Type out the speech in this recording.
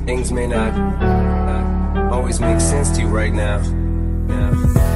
Things may not always make sense to you right now. Yeah.